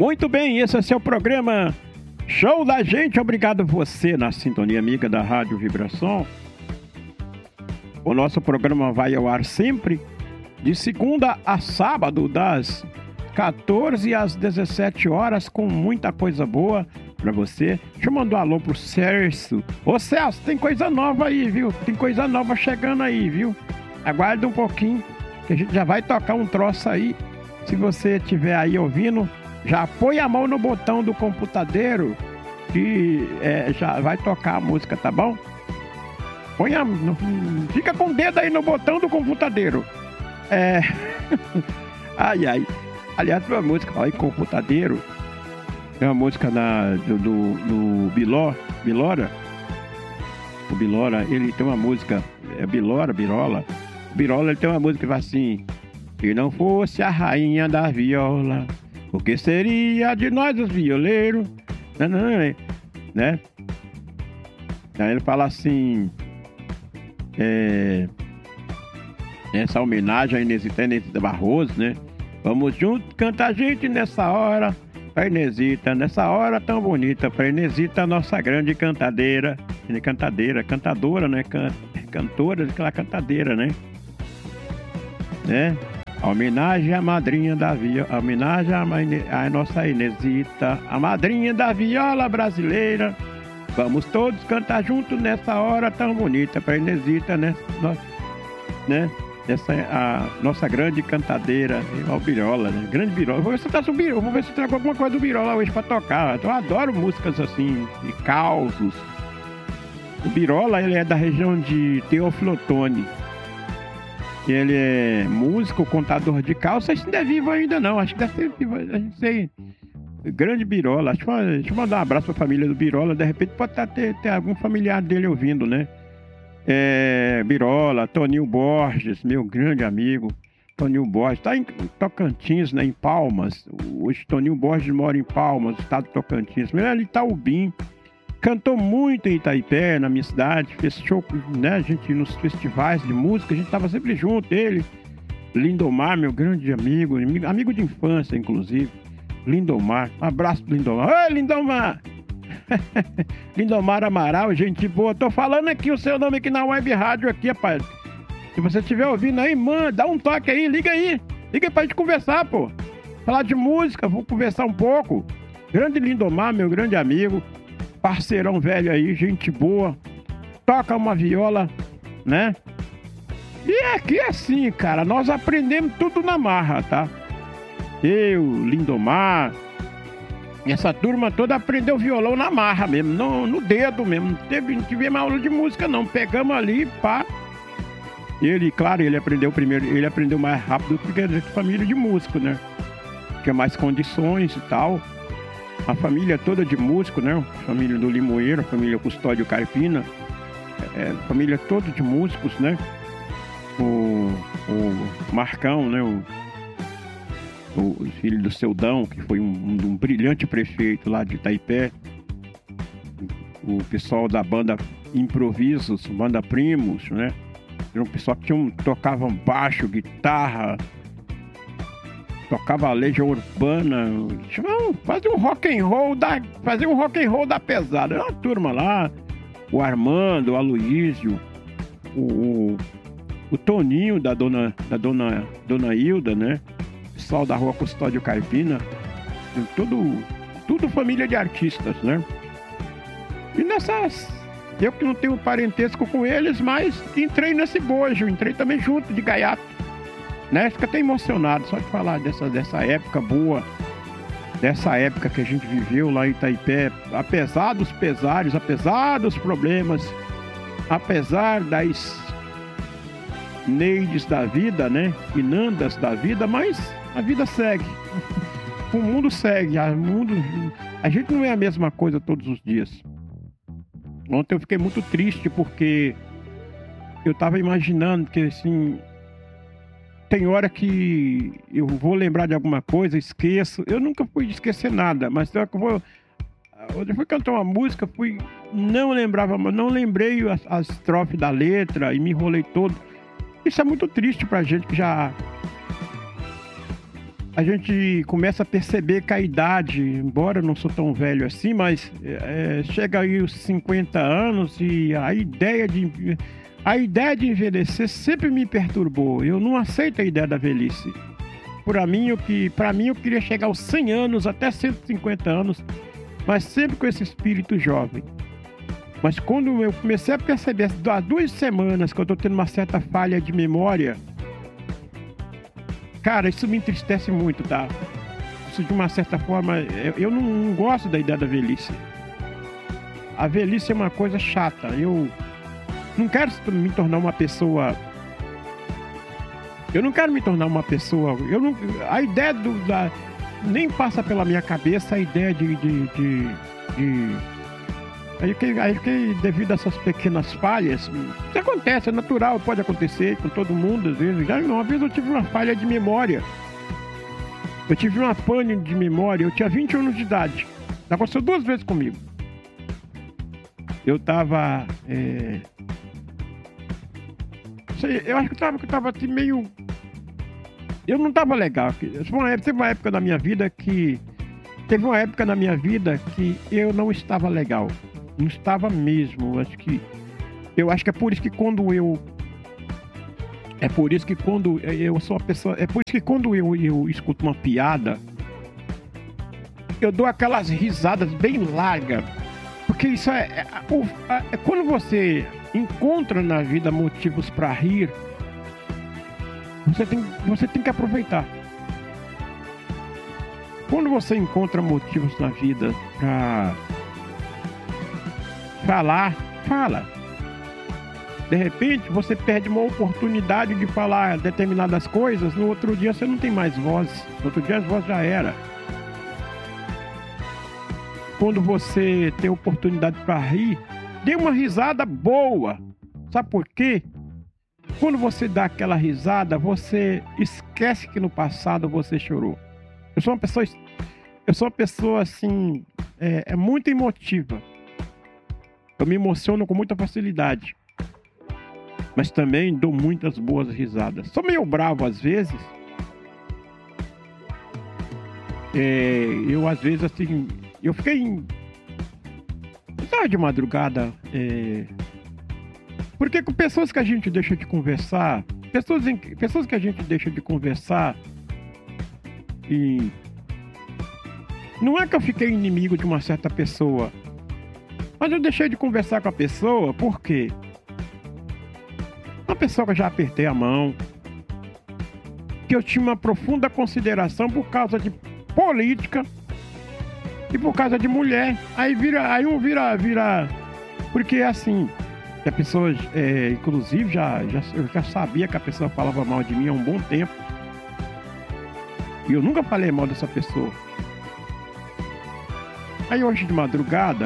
Muito bem, esse é seu programa Show da Gente. Obrigado você na sintonia amiga da Rádio Vibração. O nosso programa vai ao ar sempre de segunda a sábado, das 14 às 17 horas, com muita coisa boa pra você. Deixa eu mandar um alô pro Celso. Ô Celso, tem coisa nova aí, viu? Tem coisa nova chegando aí, viu? Aguarda um pouquinho, que a gente já vai tocar um troço aí. Se você estiver aí ouvindo, já põe a mão no botão do computadeiro que já vai tocar a música, tá bom? Fica com o dedo aí no botão do computadeiro. Ai. Aliás, uma música fala em computadeiro. É uma música do Bilora. O Bilora, ele tem uma música, Birola. Birola, ele tem uma música que fala assim: se não fosse a rainha da viola, o que seria de nós os violeiros? Né? Aí ele fala assim, essa homenagem a Inesita Barroso, né? Vamos juntos cantar a gente nessa hora, pra Inesita, nessa hora tão bonita, pra Inesita, nossa grande cantadeira, cantadora, né? Cantora, aquela cantadeira, né? A homenagem à madrinha da viola, a homenagem à nossa Inesita, a madrinha da viola brasileira. Vamos todos cantar juntos nessa hora tão bonita pra Inesita, né? Essa é a nossa grande cantadeira, o Birola, né? Grande Birola. Vou ver se eu trago alguma coisa do Birola hoje pra tocar. Eu adoro músicas assim, de causos. O Birola, ele é da região de Teófilo Otoni. Ele é músico, contador de causos. Não sei se ainda é vivo ainda não, acho que deve ser vivo, a gente sei. Grande Birola. Deixa eu mandar um abraço pra família do Birola. De repente pode ter algum familiar dele ouvindo, né? Birola, Toninho Borges, meu grande amigo. Toninho Borges, tá em Tocantins, né? Em Palmas. Hoje Toninho Borges mora em Palmas, estado de Tocantins. Ele é ali em Itaubim. Cantou muito em Itaipé, na minha cidade. Fez show, né? A gente nos festivais de música, a gente tava sempre junto. Ele, Lindomar, meu grande amigo de infância, inclusive. Lindomar, um abraço pro Lindomar. Oi, Lindomar! Lindomar Amaral, gente boa. Tô falando aqui o seu nome aqui na web rádio aqui, rapaz. Se você estiver ouvindo aí, manda, dá um toque aí, liga aí pra gente conversar, pô. Falar de música, vou conversar um pouco. Grande Lindomar, meu grande amigo, parceirão velho aí, gente boa. Toca uma viola, né? E aqui é assim, cara, nós aprendemos tudo na marra, tá? Eu, Lindomar, essa turma toda aprendeu violão na marra mesmo, no dedo mesmo. Não tivemos aula de música não, pegamos ali, pá. Ele, claro, ele aprendeu primeiro, ele aprendeu mais rápido porque é de família de músico, né? Tinha mais condições e tal. A família toda de músico, né? A família do Limoeiro, a família Custódio Carpina, família toda de músicos, né? O Marcão, né? O filho do Seudão, que foi um brilhante prefeito lá de Itaipé. O pessoal da banda Improvisos, banda Primos, né? Era um pessoal que tocava baixo, guitarra, tocava Legião Urbana, fazia um rock and roll da pesada. Era uma turma lá, o Armando, o Aloísio, o Toninho da dona Hilda, né? Pessoal da rua Custódio Carpina, tudo família de artistas, né? E eu que não tenho parentesco com eles, mas entrei nesse bojo, entrei também junto de gaiato, né? Fico até emocionado só de falar dessa época boa, dessa época que a gente viveu lá em Itaipé, apesar dos pesares, apesar dos problemas, apesar das neides da vida, né? Inandas da vida, mas a vida segue. O mundo segue. A gente não é a mesma coisa todos os dias. Ontem eu fiquei muito triste porque eu tava imaginando que, assim, tem hora que eu vou lembrar de alguma coisa, esqueço. Eu nunca fui esquecer nada, mas tem hora que eu fui cantar uma música, não lembrei as estrofes da letra e me enrolei todo. Isso é muito triste pra gente que já a gente começa a perceber que a idade, embora eu não sou tão velho assim, mas chega aí os 50 anos e a ideia de envelhecer sempre me perturbou. Eu não aceito a ideia da velhice. Para mim, eu queria chegar aos 100 anos, até 150 anos, mas sempre com esse espírito jovem. Mas quando eu comecei a perceber, há 2 semanas que eu tô tendo uma certa falha de memória, cara, isso me entristece muito, tá? Isso, de uma certa forma, eu não gosto da ideia da velhice. A velhice é uma coisa chata. Eu não quero me tornar uma pessoa... A ideia nem passa pela minha cabeça a ideia Aí que devido a essas pequenas falhas, isso acontece, é natural, pode acontecer com todo mundo, às vezes. Uma vez eu tive uma falha de memória. Eu tive uma pane de memória, eu tinha 20 anos de idade. Aconteceu 2 vezes comigo. Eu tava... Eu acho que eu tava assim meio... Eu não tava legal. Teve uma época na minha vida que eu não estava legal. Não estava mesmo. Eu acho que é por isso que quando eu sou uma pessoa... É por isso que quando eu escuto uma piada, eu dou aquelas risadas bem largas. Porque isso quando você encontra na vida motivos para rir, você tem que aproveitar. Quando você encontra motivos na vida para falar, fala. De repente, você perde uma oportunidade de falar determinadas coisas, no outro dia você não tem mais voz. No outro dia a voz já era. Quando você tem oportunidade para rir, dê uma risada boa. Sabe por quê? Quando você dá aquela risada, você esquece que no passado você chorou. Eu sou uma pessoa assim, muito emotiva. Eu me emociono com muita facilidade. Mas também dou muitas boas risadas. Sou meio bravo às vezes. Eu às vezes assim... Eu fiquei de madrugada... Porque com pessoas que a gente deixa de conversar... Pessoas que a gente deixa de conversar... E... Não é que eu fiquei inimigo de uma certa pessoa... Mas eu deixei de conversar com a pessoa, por quê? Uma pessoa que eu já apertei a mão, que eu tinha uma profunda consideração por causa de política e por causa de mulher. Aí um vira... Porque assim, a pessoa, inclusive, eu já sabia que a pessoa falava mal de mim há um bom tempo. E eu nunca falei mal dessa pessoa. Aí hoje de madrugada...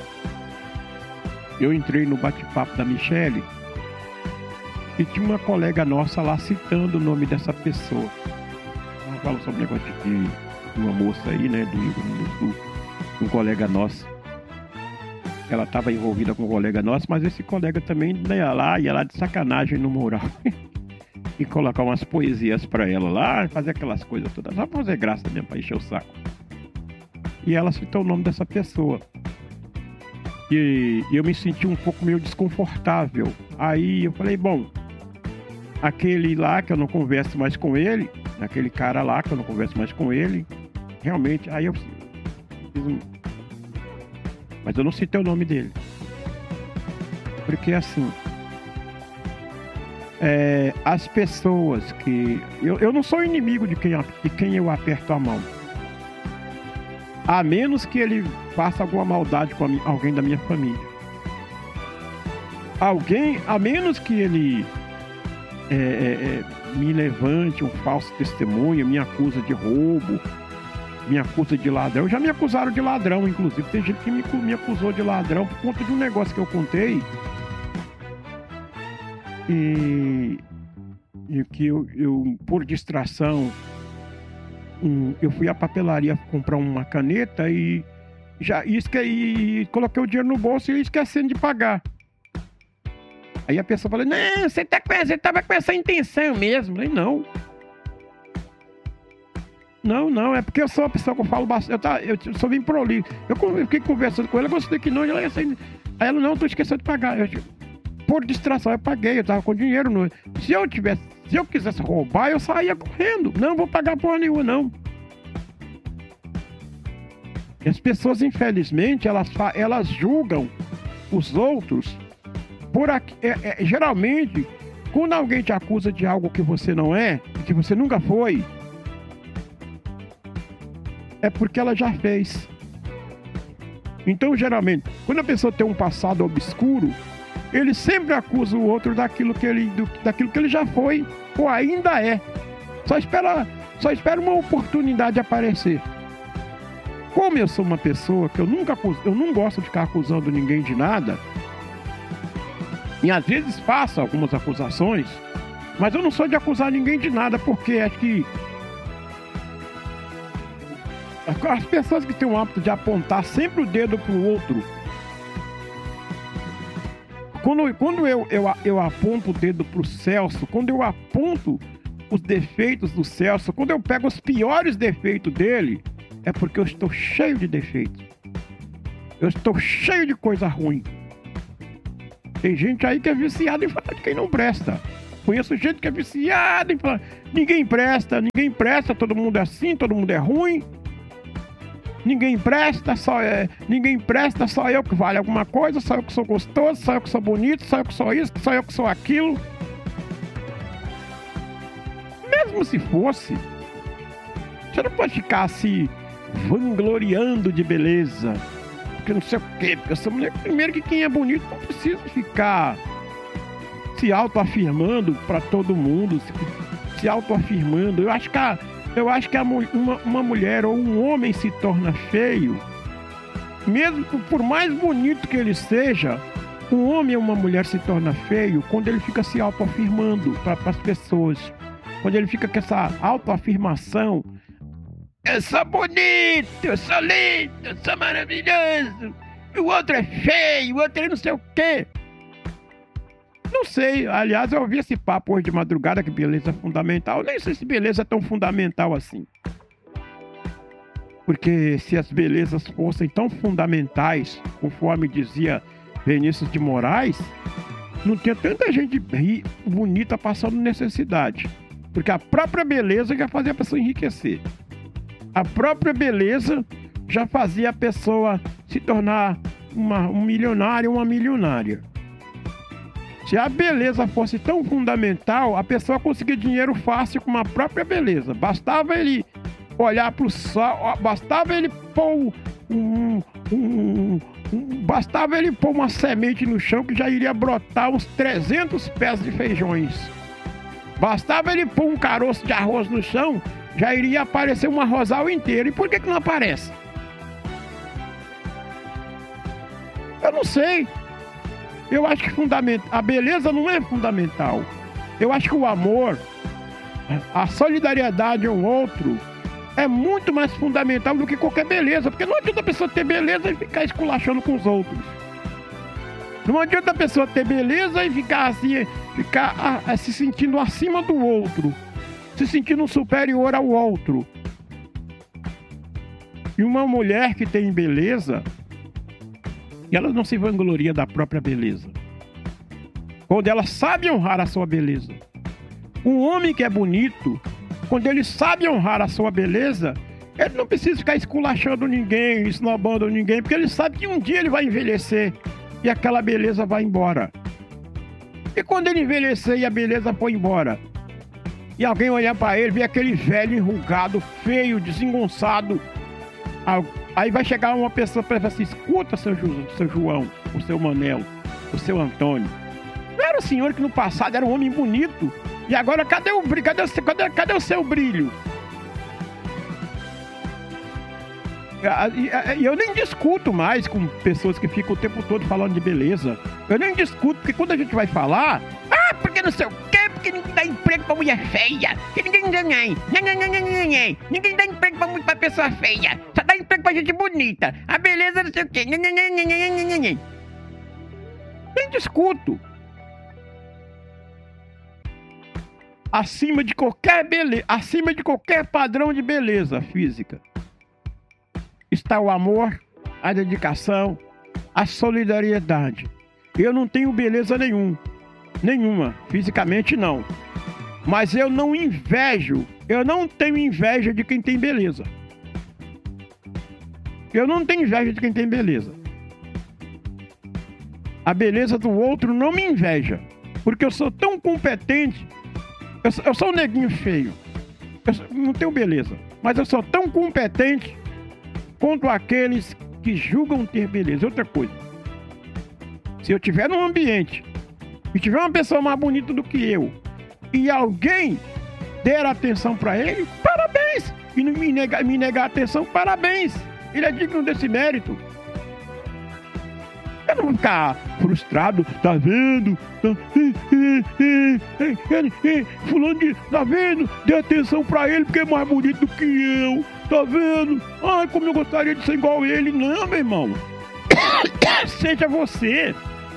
Eu entrei no bate-papo da Michele e tinha uma colega nossa lá citando o nome dessa pessoa. Ela fala sobre o negócio de uma moça aí, né, do Rio Grande do Sul, um colega nosso. Ela estava envolvida com um colega nosso, mas esse colega também ia lá de sacanagem no mural e colocar umas poesias para ela lá, fazer aquelas coisas todas, só pra fazer graça mesmo, para encher o saco. E ela citou o nome dessa pessoa. E eu me senti um pouco meio desconfortável. Aí eu falei, bom, aquele lá que eu não converso mais com ele, aquele cara lá que eu não converso mais com ele, realmente, aí eu fiz mas eu não citei o nome dele. Porque assim, as pessoas que... Eu não sou inimigo de quem eu aperto a mão. A menos que ele faça alguma maldade com alguém da minha família. A menos que ele me levante um falso testemunho, me acusa de roubo, me acusa de ladrão. Já me acusaram de ladrão, inclusive. Tem gente que me acusou de ladrão por conta de um negócio que eu contei. E que eu por distração... eu fui à papelaria comprar uma caneta e coloquei o dinheiro no bolso e esquecendo de pagar. Aí a pessoa falou, não, você tava com essa intenção mesmo. Eu falei, não. Não, é porque eu sou uma pessoa que eu falo bastante. Eu sou bem prolixo. Eu fiquei conversando com ela, eu gostei que não, e ela ia assim. Aí ela, não, tô esquecendo de pagar. Por distração, eu paguei, eu tava com dinheiro. Se eu quisesse roubar, eu saía correndo. Não vou pagar porra nenhuma, não. E as pessoas, infelizmente, elas julgam os outros por geralmente, quando alguém te acusa de algo que você não é, que você nunca foi, é porque ela já fez. Então, geralmente, quando a pessoa tem um passado obscuro, ele sempre acusa o outro daquilo que ele já foi ou ainda é. Só espera uma oportunidade aparecer. Como eu sou uma pessoa que eu não gosto de ficar acusando ninguém de nada, e às vezes faço algumas acusações, mas eu não sou de acusar ninguém de nada, porque acho que as pessoas que têm o hábito de apontar sempre o dedo pro outro, quando eu aponto o dedo pro Celso, quando eu aponto os defeitos do Celso, quando eu pego os piores defeitos dele, é porque eu estou cheio de defeitos. Eu estou cheio de coisa ruim. Tem gente aí que é viciada em falar de quem não presta. Conheço gente que é viciada em falar ninguém presta, todo mundo é assim, todo mundo é ruim. Ninguém presta, só eu que vale alguma coisa, só eu que sou gostoso, só eu que sou bonito, só eu que sou isso, só eu que sou aquilo. Mesmo se fosse, você não pode ficar se vangloriando de beleza, porque não sei o quê, porque eu sou mulher. Primeiro que quem é bonito não precisa ficar se autoafirmando para todo mundo, se autoafirmando. Eu acho que uma mulher ou um homem se torna feio, mesmo por mais bonito que ele seja. Um homem ou uma mulher se torna feio quando ele fica se autoafirmando para as pessoas, quando ele fica com essa autoafirmação. Eu sou bonito, eu sou lindo, eu sou maravilhoso, o outro é feio, o outro é não sei o quê. Não sei, aliás, eu ouvi esse papo hoje de madrugada que beleza é fundamental. Eu nem sei se beleza é tão fundamental assim. Porque se as belezas fossem tão fundamentais, conforme dizia Vinícius de Moraes, não tinha tanta gente bonita passando necessidade. Porque a própria beleza já fazia a pessoa enriquecer. A própria beleza já fazia a pessoa se tornar um milionário, uma milionária. Se a beleza fosse tão fundamental, a pessoa conseguia dinheiro fácil com a própria beleza. Bastava ele olhar para o sol, bastava ele pôr bastava ele pôr uma semente no chão que já iria brotar uns 300 pés de feijões. Bastava ele pôr um caroço de arroz no chão, já iria aparecer uma rosal inteira. E por que não aparece? Eu não sei. Eu acho que a beleza não é fundamental. Eu acho que o amor, a solidariedade ao outro, é muito mais fundamental do que qualquer beleza. Porque não adianta a pessoa ter beleza e ficar esculachando com os outros. Não adianta a pessoa ter beleza e ficar assim, se sentindo acima do outro, se sentindo superior ao outro. E uma mulher que tem beleza, e ela não se vangloria da própria beleza, quando ela sabe honrar a sua beleza. Um homem que é bonito, quando ele sabe honrar a sua beleza, ele não precisa ficar esculachando ninguém, esnobando ninguém, porque ele sabe que um dia ele vai envelhecer e aquela beleza vai embora. E quando ele envelhecer e a beleza for embora, e alguém olhar para ele, ver aquele velho enrugado, feio, desengonçado, aí vai chegar uma pessoa para assim: escuta, seu João, o seu Manel, o seu Antônio. Não era o senhor que no passado era um homem bonito? E agora cadê o brilho? Cadê o seu brilho? E eu nem discuto mais com pessoas que ficam o tempo todo falando de beleza. Eu nem discuto, porque quando a gente vai falar, porque não sei o quê, porque ninguém dá emprego pra mulher feia, que ninguém dá emprego pra pessoa feia, só dá emprego pra gente bonita, a beleza não sei o quê. Nem discuto. acima de qualquer beleza, acima de qualquer padrão de beleza física, está o amor, a dedicação, a solidariedade. Eu não tenho beleza nenhuma, fisicamente não. Mas eu não tenho inveja de quem tem beleza. Eu não tenho inveja de quem tem beleza. A beleza do outro não me inveja, porque eu sou tão competente. Eu sou um neguinho feio. Não tenho beleza, mas eu sou tão competente quanto aqueles que julgam ter beleza. Outra coisa, se eu estiver num ambiente e tiver uma pessoa mais bonita do que eu e alguém der atenção para ele, parabéns! E não me negar atenção, parabéns! Ele é digno desse mérito. Eu não vou ficar frustrado, tá vendo? Fulano tá vendo? Dê atenção pra ele porque é mais bonito do que eu. Tá vendo? Ai, como eu gostaria de ser igual a ele. Não, meu irmão. Seja você.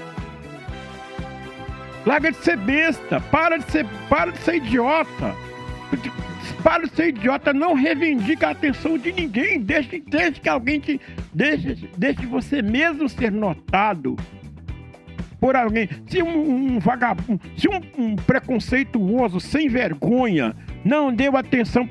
Larga de ser besta. Para de ser idiota. Para de ser idiota. Não reivindica a atenção de ninguém. Deixe que alguém te... Deixe você mesmo ser notado por alguém. Se um vagabundo, se um preconceituoso sem vergonha não deu atenção